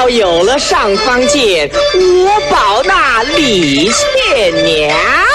要有了上方剑，我保那李倩娘。